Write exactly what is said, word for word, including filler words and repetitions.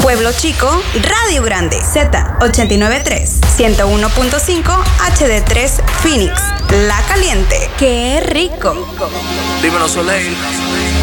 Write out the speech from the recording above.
Pueblo Chico, Radio Grande. Z ochenta y nueve punto tres, ciento uno punto cinco, H D tres Phoenix. La Caliente. ¡Qué rico! Dímelo, Soleil.